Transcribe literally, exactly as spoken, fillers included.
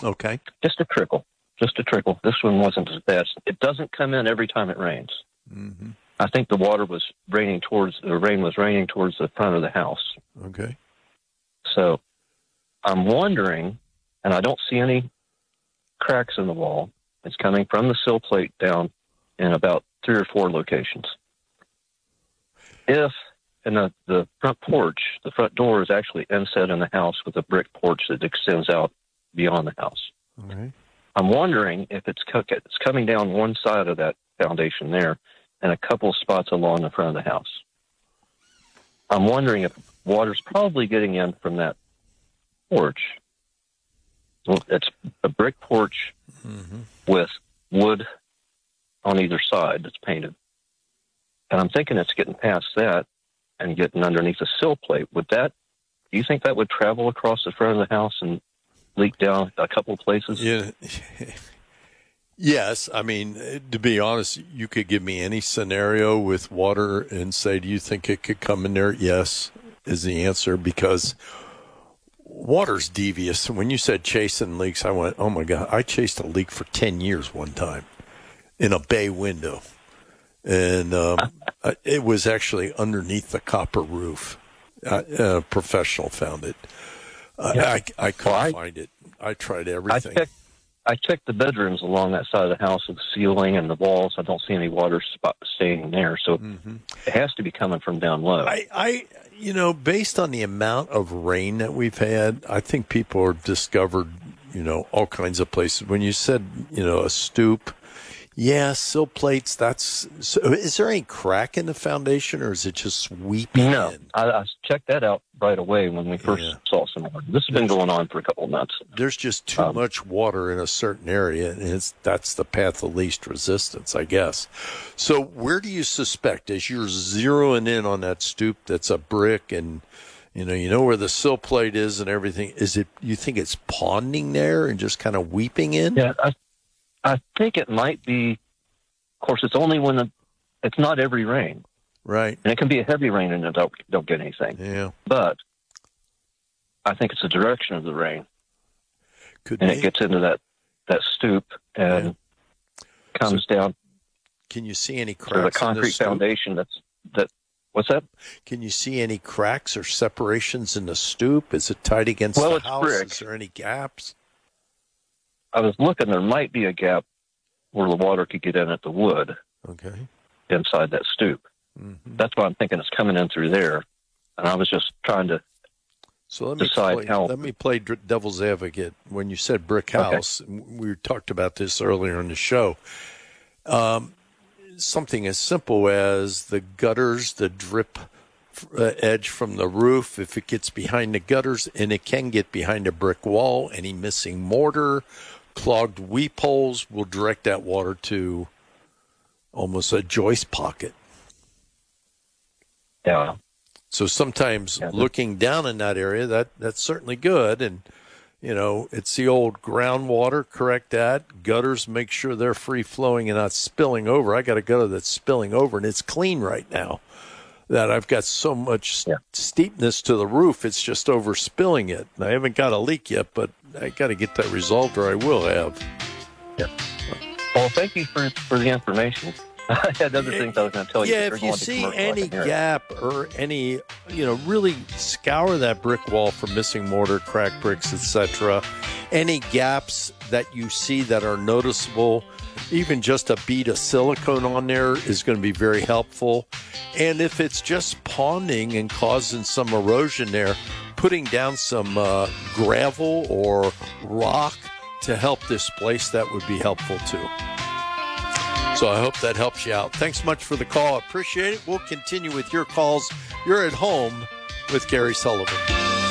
Okay. Just a trickle. Just a trickle. This one wasn't as bad. It doesn't come in every time it rains. Mm-hmm. I think the water was raining towards, the rain was raining towards the front of the house. Okay. So I'm wondering, and I don't see any cracks in the wall. It's coming from the sill plate down in about three or four locations. If, and the, the front porch, the front door is actually inset in the house with a brick porch that extends out beyond the house. Okay. I'm wondering if it's, co- it's coming down one side of that foundation there and a couple spots along the front of the house. I'm wondering if water's probably getting in from that porch. Well, it's a brick porch mm-hmm. with wood on either side that's painted. And I'm thinking it's getting past that and getting underneath the sill plate. Would that, do you think that would travel across the front of the house and leak down a couple of places? Yeah. Yes. I mean, to be honest, you could give me any scenario with water and say, do you think it could come in there? Yes, is the answer, because water's devious. When you said chasing leaks, I went, oh, my God, I chased a leak for ten years one time in a bay window. And um, it was actually underneath the copper roof. Uh, a professional found it. Uh, yeah. I, I couldn't well, I, find it. I tried everything. I checked, I checked the bedrooms along that side of the house with the ceiling and the walls. I don't see any water spot staying there. So mm-hmm. it has to be coming from down low. I, I, you know, based on the amount of rain that we've had, I think people have discovered, you know, all kinds of places. When you said, you know, a stoop, yeah, sill plates, that's, so is there any crack in the foundation, or is it just sweeping no, in? I, I checked that out right away when we first yeah. saw some water. This has been going on for a couple of months. There's just too um, much water in a certain area, and it's, that's the path of least resistance, I guess. So where do you suspect, as you're zeroing in on that stoop that's a brick, and you know, you know where the sill plate is and everything, is it, you think it's ponding there and just kind of weeping in? Yeah, I I think it might be, of course, it's only when the, it's not every rain. Right. And it can be a heavy rain and it don't, don't get anything. Yeah. But I think it's the direction of the rain. Could and be. It gets into that, that stoop and yeah. comes so, down. Can you see any cracks So the concrete in the stoop? foundation that's, that, what's that? Can you see any cracks or separations in the stoop? Is it tight against well, the it's house? Brick. Is there any gaps? I was looking, there might be a gap where the water could get in at the wood. Okay. Inside that stoop. Mm-hmm. That's why I'm thinking it's coming in through there. And I was just trying to so let me decide play, how. Let me play devil's advocate. When you said brick house, okay. we talked about this earlier in the show. Um, something as simple as the gutters, the drip uh, edge from the roof, if it gets behind the gutters, and it can get behind a brick wall, any missing mortar, clogged weep holes will direct that water to almost a joist pocket. Yeah. So sometimes yeah, looking down in that area, that, that's certainly good. And, you know, it's the old groundwater, correct that. Gutters, make sure they're free flowing and not spilling over. I got a gutter that's spilling over, and it's clean right now. That I've got so much yeah. steepness to the roof, it's just overspilling it. And I haven't got a leak yet, but I got to get that resolved, or I will have. Yeah. Well, thank you for, for the information. I had other things I was going to tell you. Yeah, if you see any gap or any, you know, really scour that brick wall for missing mortar, cracked bricks, et cetera. Any gaps that you see that are noticeable, even just a bead of silicone on there is going to be very helpful. And if it's just ponding and causing some erosion there, putting down some uh, gravel or rock to help displace that would be helpful too. So I hope that helps you out. Thanks much for the call. I appreciate it. We'll continue with your calls. You're at home with Gary Sullivan.